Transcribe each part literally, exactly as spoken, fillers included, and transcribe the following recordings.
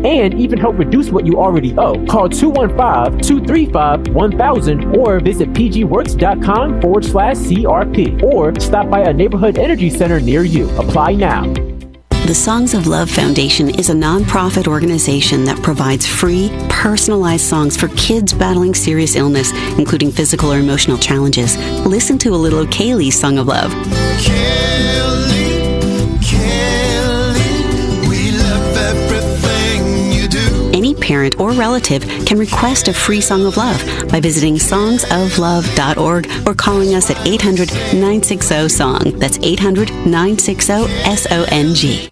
and even help reduce what you already owe. Call two one five, two three five, one thousand or visit pgworks.com forward slash CRP or stop by a neighborhood energy center near you. Apply now. The Songs of Love Foundation is a nonprofit organization that provides free, personalized songs for kids battling serious illness, including physical or emotional challenges. Listen to a little of Kaylee's Song of Love. Kaylee, Kaylee, we love everything you do. Any parent or relative can request a free Song of Love by visiting songs of love dot org or calling us at eight hundred, nine six zero, song. That's eight hundred, nine six zero, S O N G.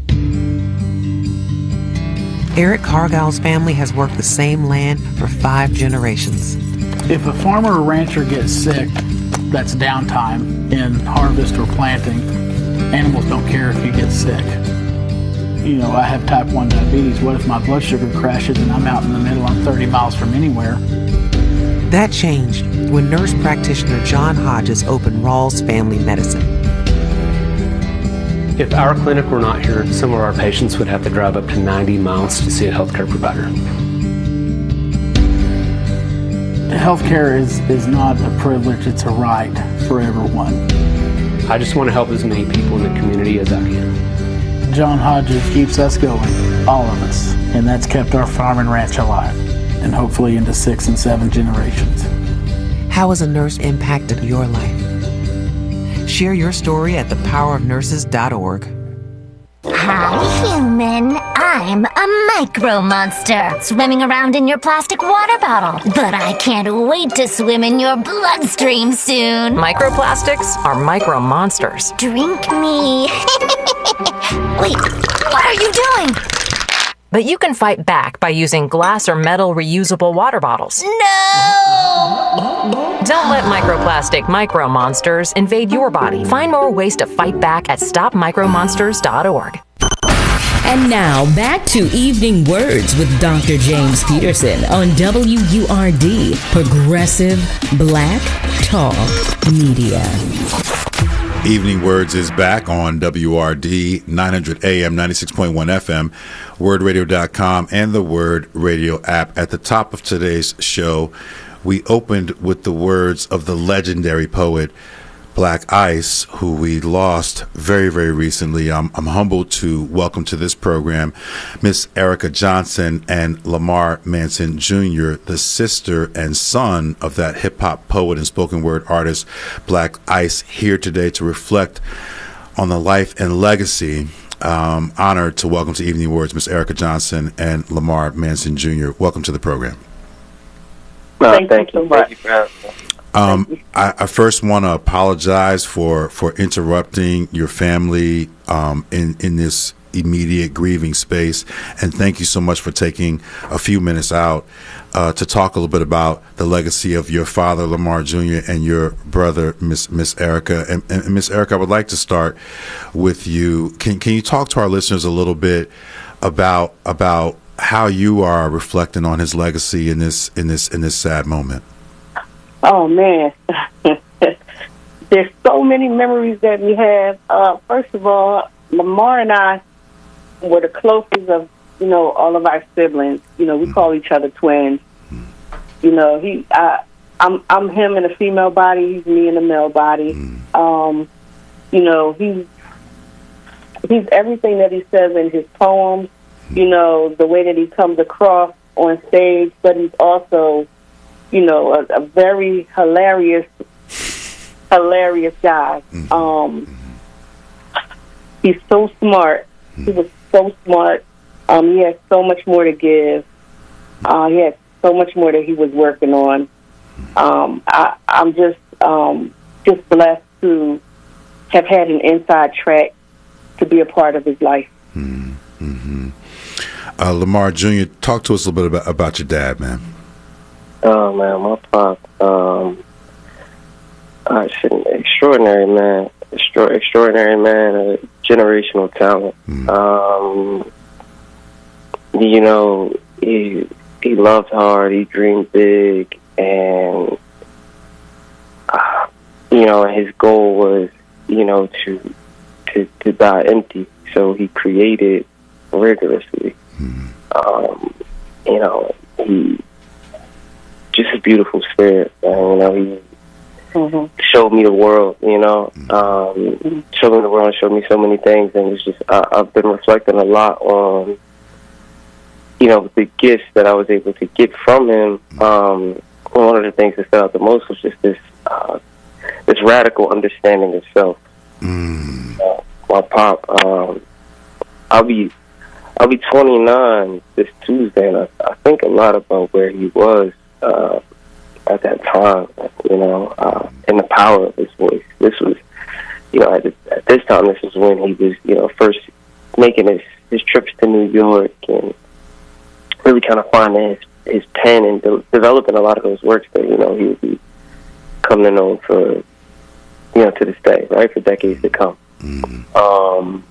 Eric Cargill's family has worked the same land for five generations. If a farmer or rancher gets sick, that's downtime in harvest or planting. Animals don't care if you get sick. You know, I have type one diabetes. What if my blood sugar crashes and I'm out in the middle, I'm thirty miles from anywhere? That changed when nurse practitioner John Hodges opened Rawls Family Medicine. If our clinic were not here, some of our patients would have to drive up to ninety miles to see a healthcare provider. Healthcare is, is not a privilege, it's a right for everyone. I just want to help as many people in the community as I can. John Hodges keeps us going, all of us, and that's kept our farm and ranch alive, and hopefully into six and seven generations. How has a nurse impacted your life? Share your story at the power of nurses dot org. Hi, human. I'm a micro monster, swimming around in your plastic water bottle. But I can't wait to swim in your bloodstream soon. Microplastics are micro monsters. Drink me. Wait, what are you doing? But you can fight back by using glass or metal reusable water bottles. No! Don't let microplastic micro monsters invade your body. Find more ways to fight back at stop micro monsters dot org. And now, back to Evening Words with Doctor James Peterson on W U R D, Progressive Black Talk Media. Evening Words is back on W R D, nine hundred A M, ninety-six point one F M, word radio dot com, and the Word Radio app. At the top of today's show, we opened with the words of the legendary poet Black Ice, who we lost very, very recently. I'm, I'm humbled to welcome to this program Miss Erica Johnson and Lamar Manson Junior, the sister and son of that hip-hop poet and spoken word artist Black Ice, here today to reflect on the life and legacy. Um, honored to welcome to Evening Words Miss Erica Johnson and Lamar Manson Junior Welcome to the program. No, thank, thank you so much. Thank you. Um, I, I first want to apologize for, for interrupting your family um, in, in this immediate grieving space, and thank you so much for taking a few minutes out uh, to talk a little bit about the legacy of your father, Lamar Junior, and your brother, Miss Miss Erica. And, and Miss Erica, I would like to start with you. Can can you talk to our listeners a little bit about about how you are reflecting on his legacy in this in this in this sad moment? Oh, man. There's so many memories that we have. Uh, first of all, Lamar and I were the closest of, you know, all of our siblings. You know, we call each other twins. You know, he, I, I'm, I'm him in a female body. He's me in a male body. Um, you know, he's, he's everything that he says in his poems, you know, the way that he comes across on stage, but he's also, you know, a, a very hilarious, hilarious guy. Mm-hmm. Um, he's so smart. Mm-hmm. He was so smart. Um, he had so much more to give. Uh, he had so much more that he was working on. Um, I, I'm just, um, just blessed to have had an inside track to be a part of his life. Mm-hmm. Uh, Lamar Junior, talk to us a little bit about, about your dad, man. Oh, man, my pop, um, uh, extraordinary man, Extra- extraordinary man, a generational talent. Mm. Um, you know, he he loved hard, he dreamed big, and, uh, you know, his goal was, you know, to, to, to die empty. So he created rigorously. Mm. Um, you know, he just a beautiful spirit. And, you know, he mm-hmm. showed me the world. You know, um, showed me the world, showed me so many things, and it's just I, I've been reflecting a lot on, you know, the gifts that I was able to get from him. Um, one of the things that stood out the most was just this uh, this radical understanding of self. Mm. Uh, my pop, um, I'll be I'll be twenty-nine this Tuesday, and I, I think a lot about where he was uh, at that time. You know, uh, and the power of his voice. This was, you know, at, at this time, this was when he was, you know, first making his his trips to New York and really kind of finding his his pen and de- developing a lot of those works that, you know, he would be coming to know for, you know, to this day, right, for decades to come. Mm-hmm. Um,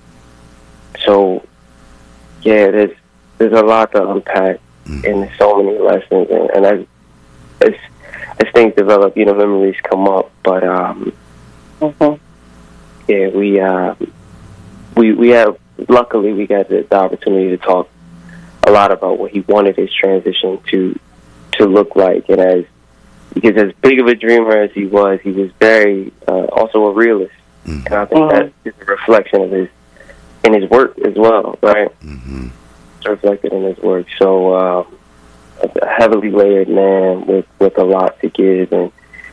so, yeah, there's there's a lot to unpack, mm-hmm. and so many lessons, and, and as, as as things develop, you know, memories come up. But um, mm-hmm. yeah, we uh, we we have luckily we got the, the opportunity to talk a lot about what he wanted his transition to to look like, and as because as big of a dreamer as he was, he was very uh, also a realist, mm-hmm. and I think Mm-hmm. that is a reflection of his in his work as well, right? Mm-hmm. It's reflected in his work. So uh, a heavily layered man with, with a lot to give, and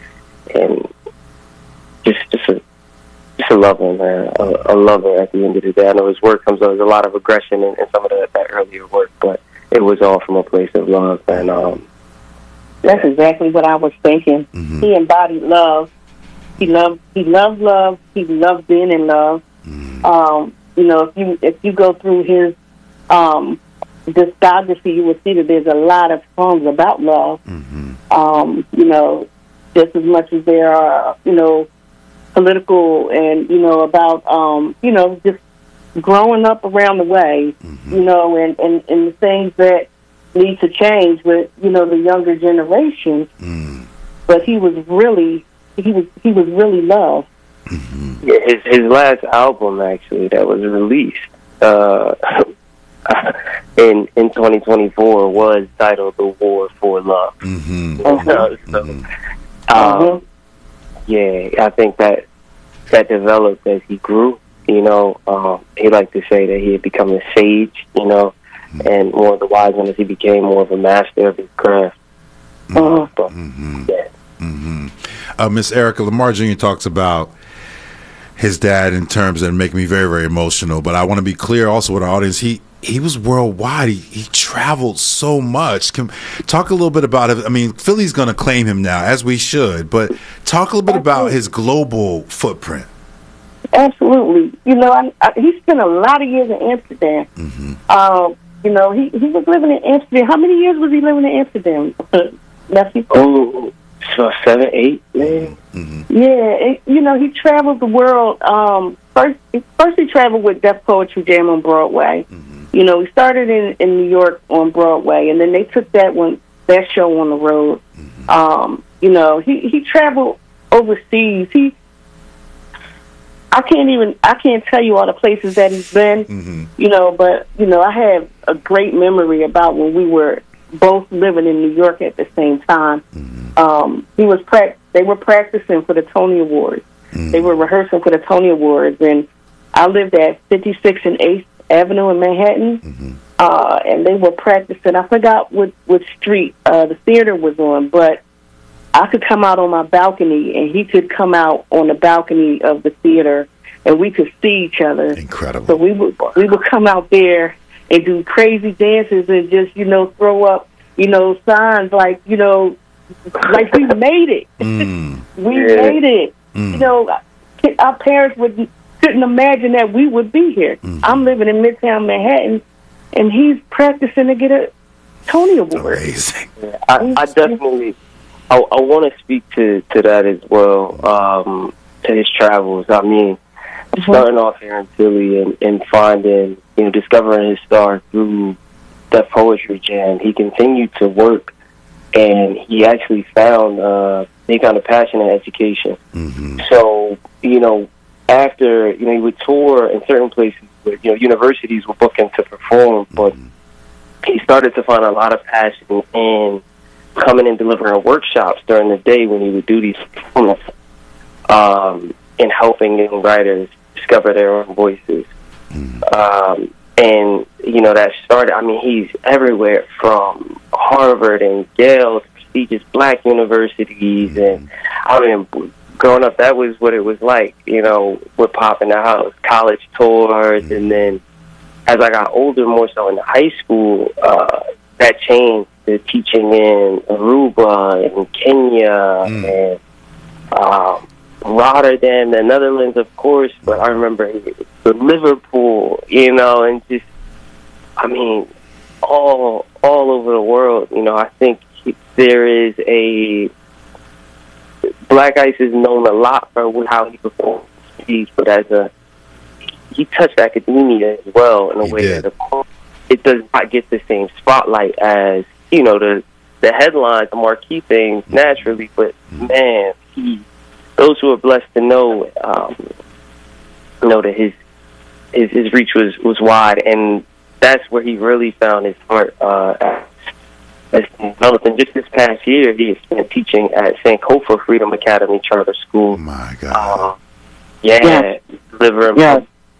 and just just a just a lover, man, a, a lover at the end of the day. I know his work comes out, there's a lot of aggression in, in some of the, that earlier work, but it was all from a place of love. And um, that's exactly what I was thinking. Mm-hmm. He embodied love. He loved. He loved love. He loved being in love. Mm-hmm. Um, you know, if you if you go through his um, discography, you will see that there's a lot of songs about love. Mm-hmm. Um, you know, just as much as there are, you know, political and, you know, about, um, you know, just growing up around the way, mm-hmm. you know, and, and, and the things that need to change with, you know, the younger generation. Mm. But he was really, he was, he was really loved. Mm-hmm. yeah, his his last album actually that was released uh, in in twenty twenty-four was titled "The War for Love." Mm-hmm. You know, so, Mm-hmm. um, yeah, I think that that developed as he grew. You know, um, he liked to say that he had become a sage. You know, mm-hmm. and more of the wise one as he became more of a master of his craft. Mm-hmm. Uh, but, Mm-hmm. yeah. Mm-hmm. Uh, Miss Erica Lamar Junior talks about his dad in terms that make me very, very emotional. But I want to be clear also with our audience. He he was worldwide. He, he traveled so much. Can, talk a little bit about it. I mean, Philly's going to claim him now, as we should. But talk a little bit about his global footprint. Absolutely. You know, I, I, he spent a lot of years in Amsterdam. Mm-hmm. Um, you know, he, he was living in Amsterdam. How many years was he living in Amsterdam? Nephew? Oh, so seven, eight, man. Mm-hmm. Yeah, it, you know, he traveled the world. Um, first, first he traveled with Def Poetry Jam on Broadway. Mm-hmm. You know, he started in, in New York on Broadway, and then they took that one that show on the road. Mm-hmm. Um, you know, he he traveled overseas. He, I can't even I can't tell you all the places that he's been. Mm-hmm. You know, but you know, I have a great memory about when we were both living in New York at the same time. Mm-hmm. Um, he was prac- They were practicing for the Tony Awards. Mm-hmm. They were rehearsing for the Tony Awards, and I lived at fifty-sixth and eighth Avenue in Manhattan. Mm-hmm. Uh, and they were practicing. I forgot what what street uh, the theater was on, but I could come out on my balcony, and he could come out on the balcony of the theater, and we could see each other. Incredible. So we would we would come out there and do crazy dances and just, you know, throw up, you know, signs like, you know, like we made it. Mm. we Yeah. made it. Mm. You know, our parents would couldn't imagine that we would be here. Mm. I'm living in Midtown Manhattan, and he's practicing to get a Tony Award. Amazing. Yeah, I, I definitely, I, I want to speak to, to that as well, um, to his travels. I mean, Mm-hmm. starting off here in Philly and, and finding, you know, discovering his star through Def Poetry Jam, he continued to work, and he actually found, uh, he found a passion in education. Mm-hmm. So, you know, after, you know, he would tour in certain places where, you know, universities were booking to perform, but he started to find a lot of passion in coming and delivering workshops during the day when he would do these performances, um, and helping young writers discover their own voices. Um, and, you know, that started, I mean, he's everywhere from Harvard and Yale to prestigious black universities. And, I mean, growing up, that was what it was like, you know, with Pop in the house, college tours. And then as I got older, more so in high school, uh, that changed to teaching in Aruba and Kenya mm. and um, Rotterdam, the Netherlands, of course, but I remember the Liverpool, you know, and just, I mean, all all over the world. You know, I think there is a Black Ice is known a lot for how he performs, but as a he touched academia as well in a he way did. that the, it does not get the same spotlight as, you know, the the headlines, the marquee things naturally. But man, he. Those who are blessed to know, um, know that his, his his reach was, was wide, and that's where he really found his heart. Uh, as developed. And just this past year, he has been teaching at Sankofa Freedom Academy Charter School. Oh my God! Uh, yeah, Yeah. delivering, Yeah.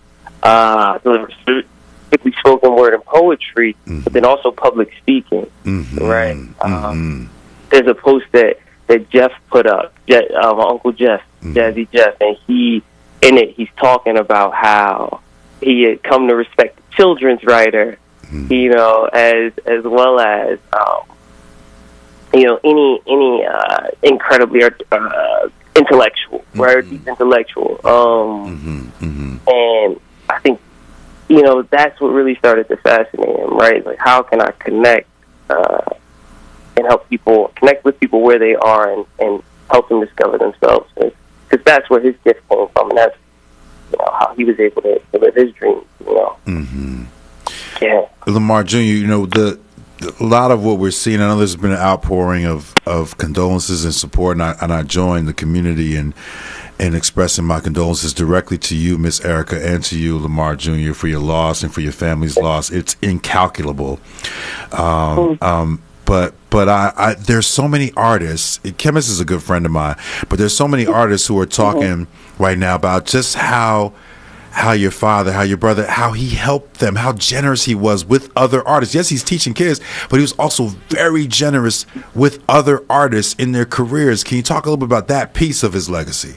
uh, delivering strictly spoken word and poetry, Mm-hmm. but then also public speaking. Mm-hmm. Right. Mm-hmm. Um, there's a post that. that Jeff put up, Je- uh, my Uncle Jeff, Mm-hmm. Jazzy Jeff, and he, in it, he's talking about how he had come to respect the children's writer, Mm-hmm. you know, as as well as, um, you know, any any uh, incredibly uh, intellectual, right? Mm-hmm. He's intellectual. Um, Mm-hmm. Mm-hmm. and I think, you know, that's what really started to fascinate him, right? Like, how can I connect uh, and help people, connect with people where they are and, and help them discover themselves? Because that's where his gift came from, and that's, you know, how he was able to, to live his dreams, you know. Mm-hmm. Yeah. Lamar Junior, you know, the a lot of what we're seeing, I know there's been an outpouring of, of condolences and support, and I, and I join the community in, in expressing my condolences directly to you, Miss Erica, and to you, Lamar Junior, for your loss and for your family's loss. It's incalculable. Um, um, but but I, I there's so many artists. Chemist is a good friend of mine, but there's so many artists who are talking right now about just how how your father, how your brother, how he helped them, how generous he was with other artists. Yes, he's teaching kids, but he was also very generous with other artists in their careers. Can you talk a little bit about that piece of his legacy?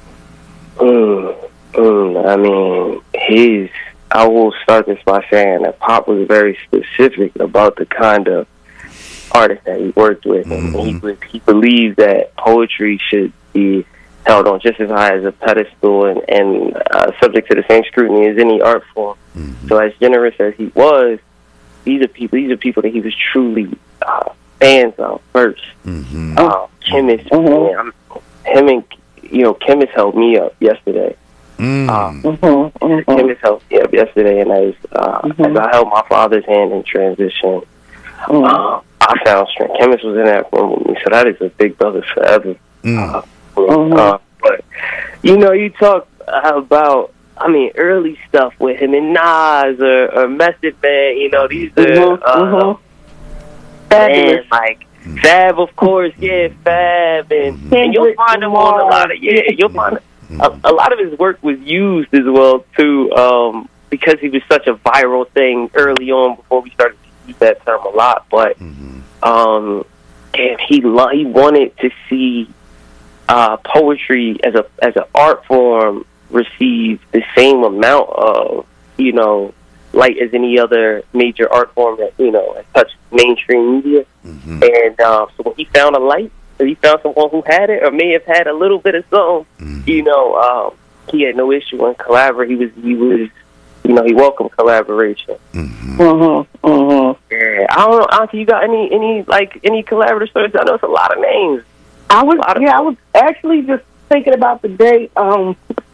Mm, mm, I mean, he's, I will start this by saying that Pop was very specific about the kind of artist that he worked with. Mm-hmm. And he, was, he believed that poetry should be held on just as high as a pedestal and, and uh, subject to the same scrutiny as any art form. Mm-hmm. So as generous as he was, these are people, these are people that he was truly uh, fans of first. Mm-hmm. Uh, Chemist, Mm-hmm. man, him and, you know, Chemist helped me up yesterday. Mm. Um, Mm-hmm. Mm-hmm. Chemist helped me up yesterday, and as, uh, Mm-hmm. as I held my father's hand in transition, Mm-hmm. uh, I found strength. Chemist was in that room with me, so that is a big brother forever. Mm. Uh, uh, but, you know, you talk about, I mean, early stuff with him and Nas or, or Method Man, you know, these are, Mm-hmm. uh, Mm-hmm. Fabulous. and, like, Fab, of course, yeah, Fab, and, and you'll find him on a lot of, yeah, you'll find a, a lot of his work was used as well, too, um, because he was such a viral thing early on before we started to use that term a lot, but, um, and he, lo- he wanted to see uh, poetry as a as an art form receive the same amount of, you know, light as any other major art form that, you know, has touched mainstream media. Mm-hmm. And uh, so when he found a light, or he found someone who had it, or may have had a little bit of something, mm-hmm. you know, um, he had no issue in collaborate. He was, he was, you know, he welcomed collaboration. Mm-hmm. Mm-hmm. Mm-hmm. Yeah, I don't know, Auntie, you got any, any like any collaborative stories? I know it's a lot of names. I was, yeah, I was actually just thinking about the day um,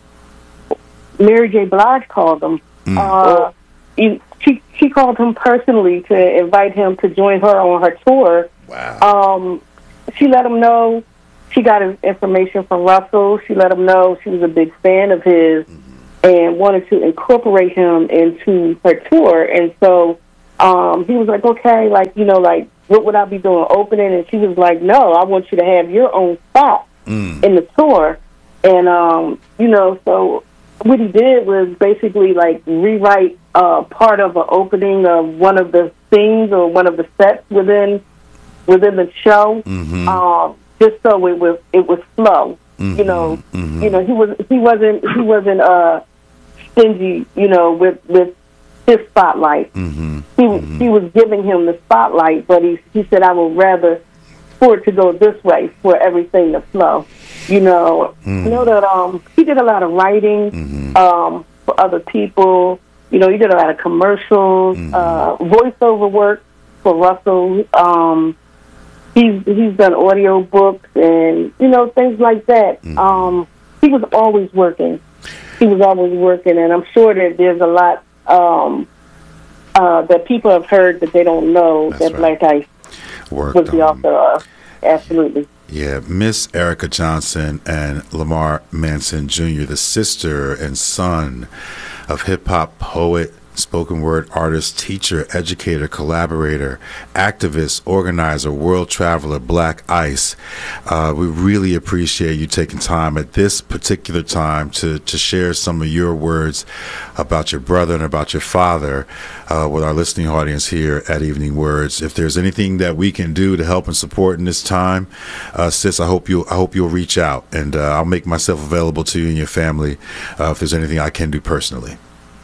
Mary J. Blige called him. Mm. Uh, he, she she called him personally to invite him to join her on her tour. Wow. Um, she let him know she got his information from Russell. She let him know she was a big fan of his mm-hmm. and wanted to incorporate him into her tour. And so um, he was like, okay, like, you know, like, what would I be doing, opening? And she was like, no, I want you to have your own spot Mm. in the tour. And, um, you know, so what he did was basically, like, rewrite uh, part of an opening of one of the scenes or one of the sets within within the show, Mhm. um, just so it was it was flow. Mhm. You know, Mhm. you know, he was he wasn't he wasn't uh, stingy, you know, with with his spotlight. Mm-hmm. He mm-hmm. he was giving him the spotlight, but he he said, I would rather for it to go this way, for everything to flow. You know, Mm. you know that um he did a lot of writing Mm-hmm. um for other people. You know, he did a lot of commercials, Mm-hmm. uh, voiceover work for Russell. Um, he's he's done audio books and you know things like that. Mm-hmm. Um, he was always working. He was always working, and I'm sure that there's a lot um, uh, that people have heard that they don't know That's that right. Black Ice Worked was the on. author of. Absolutely. Yeah, Miss Erica Johnson and Lamar Manson Junior, the sister and son of hip-hop poet, spoken word artist, teacher, educator, collaborator, activist, organizer, world traveler, Black Ice. Uh, we really appreciate you taking time at this particular time to, to share some of your words about your brother and about your father uh, with our listening audience here at Evening Words. If there's anything that we can do to help and support in this time, uh, sis, I hope you I hope you'll reach out, and uh, I'll make myself available to you and your family uh, if there's anything I can do personally.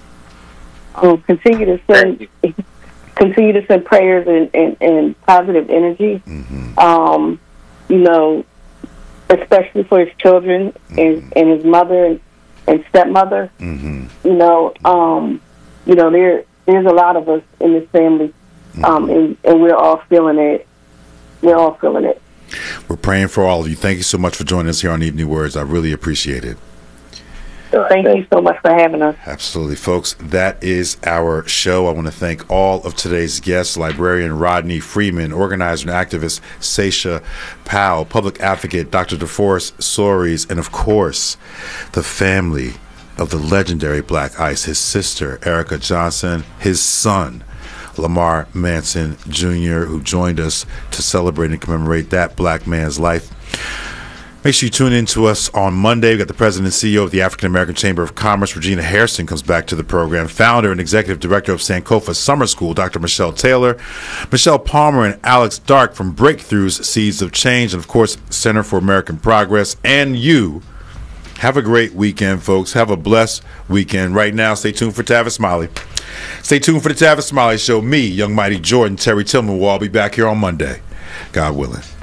Um, continue to send continue to send prayers and, and, and positive energy. Mm-hmm. Um, you know, especially for his children Mm-hmm. and, and his mother and, and stepmother. Mm-hmm. You know, um, you know, there there's a lot of us in this family, um, and, and we're all feeling it. We're all feeling it. We're praying for all of you. Thank you so much for joining us here on Evening Words. I really appreciate it. Thank you so much for having us. Absolutely, folks. That is our show. I want to thank all of today's guests: librarian Rodney Freeman, organizer and activist Seisha Powell, public advocate Doctor DeForest Soaries, and of course, the family of the legendary Black Ice, his sister Erica Johnson, his son Lamar Manson Junior, who joined us to celebrate and commemorate that black man's life. Make sure you tune in to us on Monday. We've got the president and C E O of the African American Chamber of Commerce, Regina Harrison, comes back to the program. Founder and executive director of Sankofa Summer School, Doctor Michelle Taylor. Michelle Palmer and Alex Dark from Breakthroughs, Seeds of Change, and, of course, Center for American Progress. And you. Have a great weekend, folks. Have a blessed weekend. Right now, stay tuned for Tavis Smiley. Stay tuned for the Tavis Smiley Show. Me, Young Mighty Jordan, Terry Tillman will all be back here on Monday. God willing.